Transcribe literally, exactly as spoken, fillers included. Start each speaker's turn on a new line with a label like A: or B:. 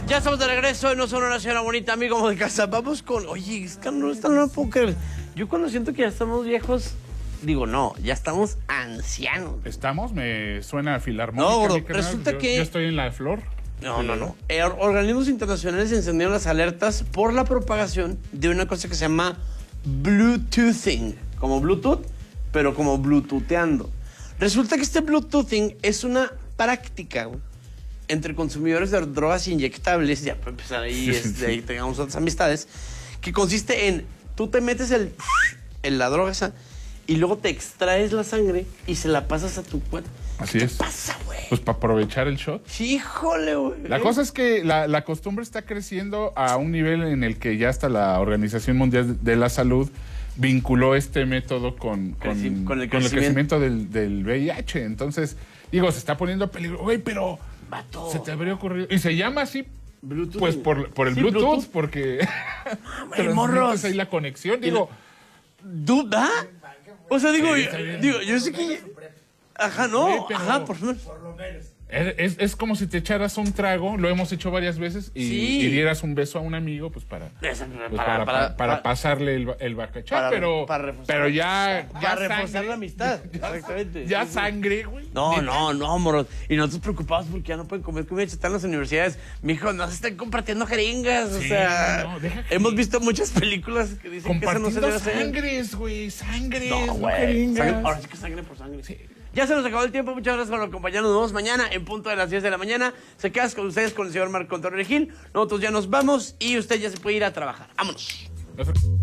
A: Ya estamos de regreso en No Son una Señora Bonita, amigo de casa. Vamos con... Oye, es que no, no puedo creer. Yo cuando siento que ya estamos viejos, digo, no, ya estamos ancianos.
B: ¿Estamos? Me suena a filarmónica.
A: No, bro,
B: mi carnal.
A: resulta
B: yo,
A: que...
B: Yo estoy en la flor.
A: No, no, no. Eh, organismos internacionales encendieron las alertas por la propagación de una cosa que se llama Bluetoothing. Como Bluetooth, pero como bluetootheando. Resulta que este Bluetoothing es una práctica, güey, entre consumidores de drogas inyectables, ya para empezar ahí,
B: Sí,
A: este,
B: sí.
A: ahí tengamos otras amistades, que consiste en, tú te metes el, en la droga esa y luego te extraes la sangre y se la pasas a tu cuerpo.
B: Así
A: ¿Qué
B: es.
A: pasa, güey?
B: Pues para aprovechar el shot.
A: Híjole, güey.
B: La cosa es que la, la costumbre está creciendo a un nivel en el que ya hasta la Organización Mundial de la Salud vinculó este método con, con,
A: Creci- con el
B: con el
A: crecimiento.
B: crecimiento del, del V I H. Entonces, digo, se está poniendo peligro. Güey, pero
A: Vato.
B: se te habría ocurrido. Y se llama así,
A: Bluetooth.
B: pues por, por el
A: Sí,
B: Bluetooth,
A: Bluetooth.
B: porque
A: Güey,
B: transmites
A: morros.
B: ahí la conexión. Digo,
A: ¿Duda? O sea, digo,
B: Sí,
A: yo,
B: está bien.
A: digo, yo sé que... Ajá, no,
B: Sí, pero-
A: ajá, por favor.
B: es, es, es como si te echaras un trago, lo hemos hecho varias veces, y,
A: Sí.
B: y dieras un beso a un amigo, pues para...
A: Esa-
B: Pues
A: para-
B: para,
A: para-
B: para,
A: para-
B: pasarle el, el bacachá,
A: para-
B: pero,
A: para reforzar-
B: pero ya, ya
A: Para reforzar
B: sangre,
A: la amistad. Exactamente.
B: ya
A: Sí, sí.
B: sangre, güey.
A: No,
B: ¿Neta?
A: no, no, moros. Y nosotros preocupados porque ya no pueden comer comida chatarra en las universidades. Mijo, no se están compartiendo jeringas. O
B: Sí,
A: sea,
B: no, deja que-
A: hemos visto muchas películas que dicen que eso no se
B: Compartiendo
A: debe hacer.
B: sangres, güey, sangres,
A: No,
B: no,
A: güey.
B: jeringas.
A: Sangre- ahora sí que sangre por sangre. Ya se nos acabó el tiempo. Muchas gracias por acompañarnos. Nos vemos mañana en punto de las diez de la mañana. Se quedan con ustedes con el señor Marco Antonio Regil. Nosotros ya nos vamos y usted ya se puede ir a trabajar. Vámonos.
B: No sé.